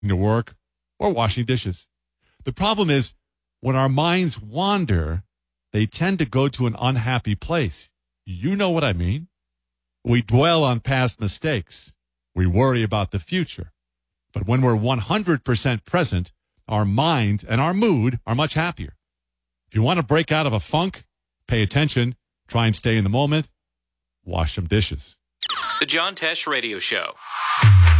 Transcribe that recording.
to work, or washing dishes. The problem is when our minds wander, they tend to go to an unhappy place. You know what I mean? We dwell on past mistakes. We worry about the future. But when we're 100% present, our mind and our mood are much happier. If you want to break out of a funk, pay attention, try and stay in the moment, wash some dishes. The John Tesh Radio Show.